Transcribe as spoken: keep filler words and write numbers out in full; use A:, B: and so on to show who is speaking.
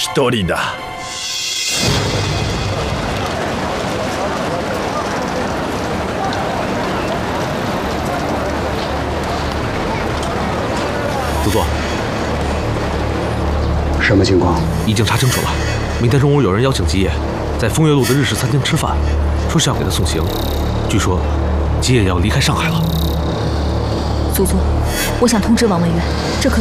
A: 一人だ。
B: 祖座，
C: 什么情况？
B: 已经查清楚了。明天中午有人邀请吉野在枫叶路的日式餐厅吃饭，说是要给他送行。据说吉野要离开上海了。
D: 祖宗，我想通知王文渊，这可能。